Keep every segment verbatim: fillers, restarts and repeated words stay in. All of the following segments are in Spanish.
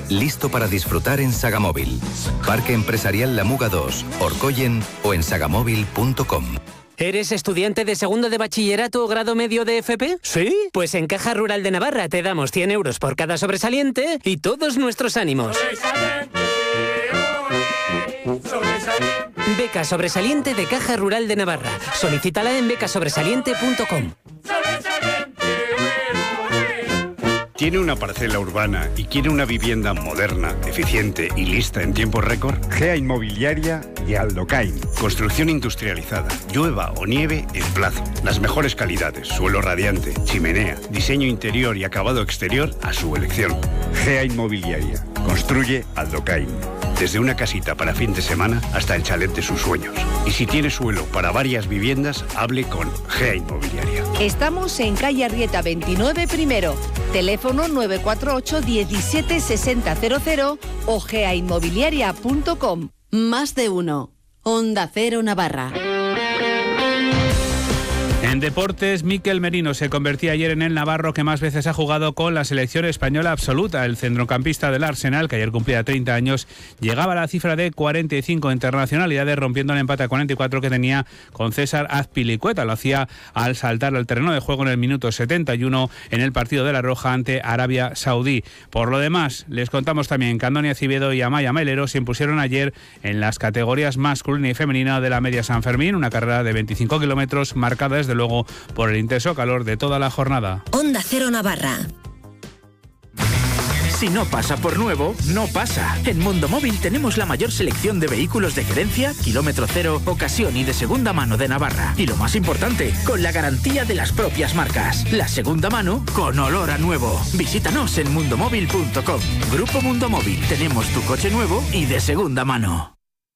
listo para disfrutar en Sagamóvil. Parque Empresarial La Muga dos, Orcoyen o en sagamóvil punto com. ¿Eres estudiante de segundo de bachillerato o grado medio de F P? ¿Sí? Pues en Caja Rural de Navarra te damos cien euros por cada sobresaliente y todos nuestros ánimos. ¡Sobresaliente! ¡Sobresaliente! Beca sobresaliente de Caja Rural de Navarra. Solicítala en beca sobresaliente punto com. ¿Tiene una parcela urbana y quiere una vivienda moderna, eficiente y lista en tiempo récord? Gea Inmobiliaria y Aldocain. Construcción industrializada, llueva o nieve en plazo. Las mejores calidades, suelo radiante, chimenea, diseño interior y acabado exterior a su elección. Gea Inmobiliaria. Construye Aldocain. Desde una casita para fin de semana hasta el chalet de sus sueños. Y si tiene suelo para varias viviendas, hable con Gea Inmobiliaria. Estamos en calle Arrieta veintinueve primero. Teléfono nueve cuatro ocho diecisiete sesenta cero cero o gea inmobiliaria punto com. Más de uno. Onda Cero Navarra. En deportes, Mikel Merino se convertía ayer en el navarro que más veces ha jugado con la selección española absoluta. El centrocampista del Arsenal, que ayer cumplía treinta años, llegaba a la cifra de cuarenta y cinco internacionalidades, rompiendo el empate a cuarenta y cuatro que tenía con César Azpilicueta. Lo hacía al saltar al terreno de juego en el minuto setenta y uno en el partido de La Roja ante Arabia Saudí. Por lo demás, les contamos también que Andoni Acevedo y Amaya Melero se impusieron ayer en las categorías masculina y femenina de la Media San Fermín, una carrera de veinticinco kilómetros marcada desde luego por el intenso calor de toda la jornada. Onda Cero Navarra. Si no pasa por nuevo, no pasa. En Mundo Móvil tenemos la mayor selección de vehículos de gerencia, kilómetro cero, ocasión y de segunda mano de Navarra. Y lo más importante, con la garantía de las propias marcas. La segunda mano con olor a nuevo. Visítanos en mundo móvil punto com. Grupo Mundo Móvil. Tenemos tu coche nuevo y de segunda mano.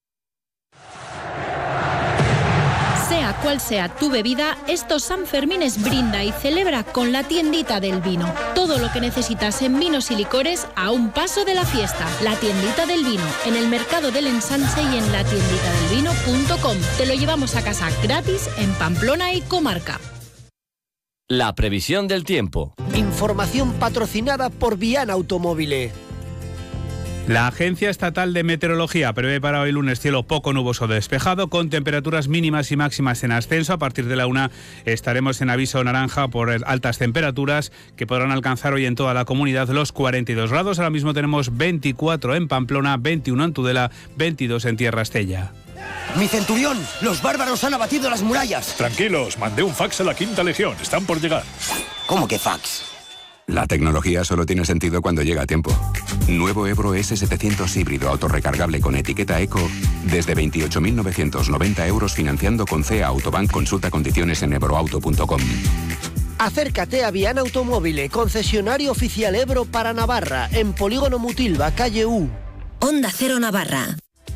Sea cual sea tu bebida, estos Sanfermines brinda y celebra con la tiendita del vino. Todo lo que necesitas en vinos y licores a un paso de la fiesta. La tiendita del vino, en el Mercado del Ensanche y en la tiendita del vino punto com. Te lo llevamos a casa gratis en Pamplona y comarca. La previsión del tiempo. Información patrocinada por Viana Automóviles. La Agencia Estatal de Meteorología prevé para hoy lunes cielo poco nuboso despejado, con temperaturas mínimas y máximas en ascenso. A partir de la una estaremos en aviso naranja por altas temperaturas que podrán alcanzar hoy en toda la comunidad los cuarenta y dos grados. Ahora mismo tenemos veinticuatro en Pamplona, veintiuno en Tudela, veintidós en Tierra Estella. ¡Mi centurión! ¡Los bárbaros han abatido las murallas! Tranquilos, mandé un fax a la Quinta Legión. Están por llegar. ¿Cómo que fax? La tecnología solo tiene sentido cuando llega a tiempo. Nuevo Ebro ese setecientos híbrido autorrecargable con etiqueta Eco desde veintiocho mil novecientos noventa euros financiando con C E A Autobank. Consulta condiciones en ebroauto punto com. Acércate a Viana Automóvil, concesionario oficial Ebro para Navarra, en Polígono Mutilva, calle U. Onda Cero Navarra.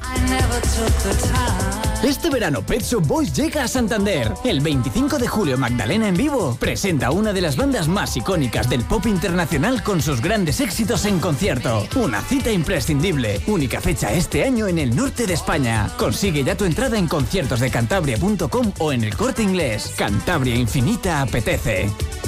Este verano Pet Shop Boys llega a Santander. El veinticinco de julio Magdalena en vivo presenta una de las bandas más icónicas del pop internacional con sus grandes éxitos en concierto. Una cita imprescindible. Única fecha este año en el norte de España. Consigue ya tu entrada en conciertos de cantabria punto com o en el Corte Inglés. Cantabria Infinita apetece.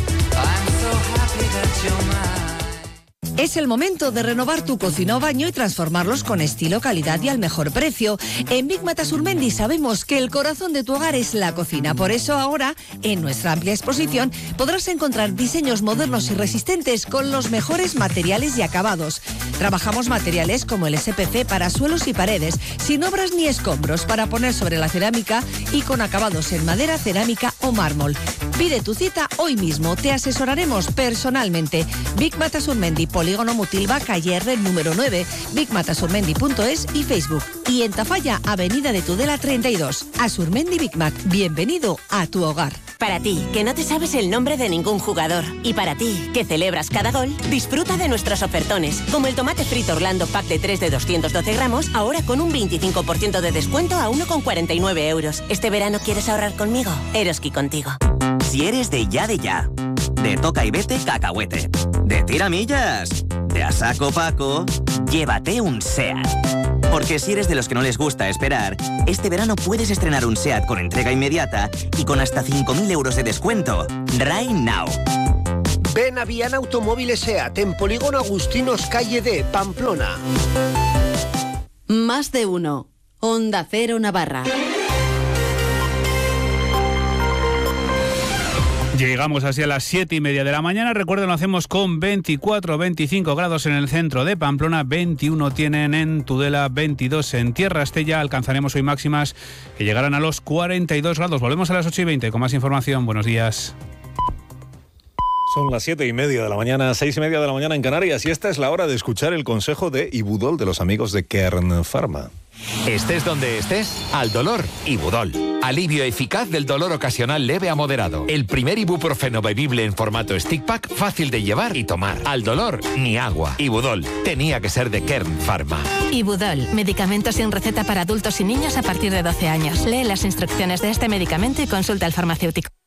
Es el momento de renovar tu cocina o baño y transformarlos con estilo, calidad y al mejor precio. En Big Mata Surmendi sabemos que el corazón de tu hogar es la cocina. Por eso ahora, en nuestra amplia exposición, podrás encontrar diseños modernos y resistentes con los mejores materiales y acabados. Trabajamos materiales como el S P C para suelos y paredes, sin obras ni escombros, para poner sobre la cerámica y con acabados en madera, cerámica o mármol. Pide tu cita hoy mismo, te asesoraremos personalmente. Big Mata Surmendi, Polígono Mutilva, calle R número nueve, big mata surmendi punto es y Facebook. Y en Tafalla, Avenida de Tudela treinta y dos. Asurmendi Big Mac, bienvenido a tu hogar. Para ti, que no te sabes el nombre de ningún jugador. Y para ti, que celebras cada gol, disfruta de nuestros ofertones. Como el tomate frito Orlando Pack de tres de doscientos doce gramos, ahora con un veinticinco por ciento de descuento a uno con cuarenta y nueve euros. ¿Este verano quieres ahorrar conmigo? Eroski contigo. Si eres de ya de ya, de toca y vete cacahuete, de tiramillas, de a saco Paco, llévate un SEAT. Porque si eres de los que no les gusta esperar, este verano puedes estrenar un SEAT con entrega inmediata y con hasta cinco mil euros de descuento. Right now. Ven a Viana Automóviles SEAT en Polígono Agustinos, calle D, Pamplona. Más de uno. Onda Cero Navarra. Llegamos así a las siete y media de la mañana. Recuerden, lo hacemos con veinticuatro, veinticinco grados en el centro de Pamplona, veintiuno tienen en Tudela, veintidós en Tierra Estella. Alcanzaremos hoy máximas que llegarán a los cuarenta y dos grados. Volvemos a las ocho y veinte con más información. Buenos días. Son las siete y media de la mañana, seis y media de la mañana en Canarias, y esta es la hora de escuchar el consejo de Ibudol de los amigos de Kern Pharma. Estés donde estés, al dolor, Ibudol. Alivio eficaz del dolor ocasional leve a moderado. El primer ibuprofeno bebible en formato stick pack, fácil de llevar y tomar. Al dolor, ni agua. Ibudol, tenía que ser de Kern Pharma. Ibudol, medicamento sin receta para adultos y niños a partir de doce años. Lee las instrucciones de este medicamento y consulta al farmacéutico.